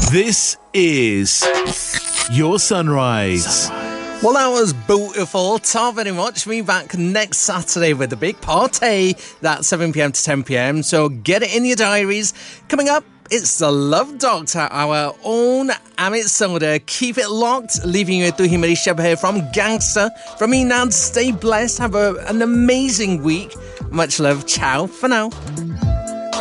This is your sunrise. Well, that was beautiful. Top very much. Me back next Saturday with the big party. That's 7 p.m. to 10 p.m. So get it in your diaries. Coming up, it's the Love Doctor, our own Amit Soda. Keep it locked. Leaving you with Tuhimari Shab here from Gangster. From me, Nad. Stay blessed. Have an amazing week. Much love. Ciao for now.